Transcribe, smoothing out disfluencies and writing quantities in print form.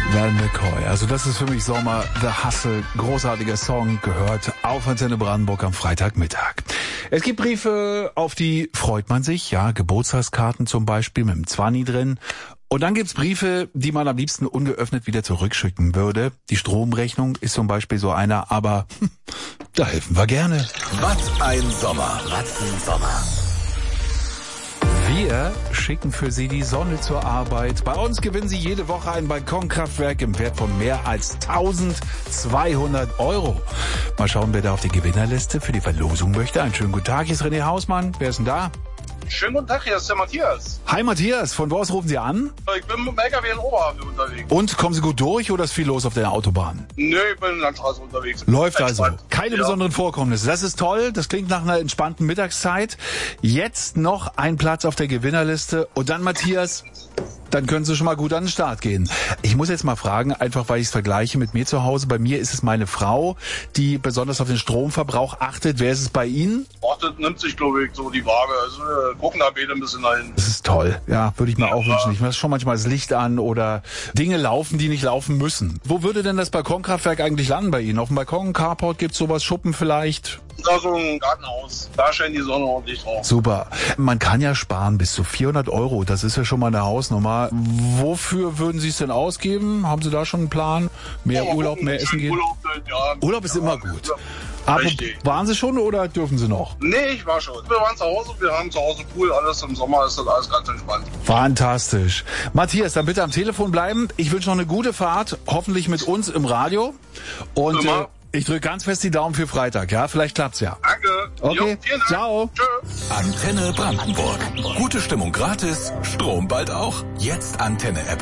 Van McCoy. Also das ist für mich Sommer, The Hustle, großartiger Song, gehört auf Antenne Brandenburg am Freitagmittag. Es gibt Briefe, auf die freut man sich, ja, Geburtstagskarten zum Beispiel mit einem Zwanni drin. Und dann gibt's Briefe, die man am liebsten ungeöffnet wieder zurückschicken würde. Die Stromrechnung ist zum Beispiel so einer, aber da helfen wir gerne. Was ein Sommer. Was ein Sommer. Wir schicken für Sie die Sonne zur Arbeit. Bei uns gewinnen Sie jede Woche ein Balkonkraftwerk im Wert von mehr als 1200 Euro. Mal schauen, wer da auf die Gewinnerliste für die Verlosung möchte. Einen schönen guten Tag, hier ist René Hausmann. Wer ist denn da? Schönen guten Tag, hier ist der Matthias. Hi Matthias, von wo aus rufen Sie an? Ich bin mit dem LKW in Oberhavel unterwegs. Und kommen Sie gut durch oder ist viel los auf der Autobahn? Nö, ich bin in Landstraße unterwegs. Läuft also. Entspannt. Keine besonderen Vorkommnisse. Das ist toll. Das klingt nach einer entspannten Mittagszeit. Jetzt noch ein Platz auf der Gewinnerliste. Und dann, Matthias, dann können Sie schon mal gut an den Start gehen. Ich muss jetzt mal fragen, einfach weil ich es vergleiche mit mir zu Hause. Bei mir ist es meine Frau, die besonders auf den Stromverbrauch achtet. Wer ist es bei Ihnen? Ach, das nimmt sich, glaube ich, so die Waage. Also wir gucken da beide ein bisschen dahin. Das ist toll. Ja, würde ich mir auch wünschen. Ich mache schon manchmal das Licht an oder Dinge laufen, die nicht laufen müssen. Wo würde denn das Balkonkraftwerk eigentlich landen bei Ihnen? Auf dem Balkon, Carport, gibt's sowas, Schuppen vielleicht? Da so ein Gartenhaus. Da scheint die Sonne ordentlich drauf. Super. Man kann ja sparen bis zu 400 Euro. Das ist ja schon mal eine Hausnummer. Wofür würden Sie es denn ausgeben? Haben Sie da schon einen Plan? Mehr Ja, Urlaub, gucken, mehr Essen gehen? Urlaub ist immer gut. Aber Richtig. waren Sie schon oder dürfen Sie noch? Nee, ich war schon. Wir waren zu Hause, wir haben zu Hause Pool, alles im Sommer ist das alles ganz entspannt. Fantastisch. Matthias, dann bitte am Telefon bleiben. Ich wünsche noch eine gute Fahrt, hoffentlich mit uns im Radio. Und ich drücke ganz fest die Daumen für Freitag. Ja, vielleicht klappt's ja. Danke. Okay, Jo, vielen Dank. ciao. Tschö. Antenne Brandenburg. Gute Stimmung gratis, Strom bald auch. Jetzt Antenne-App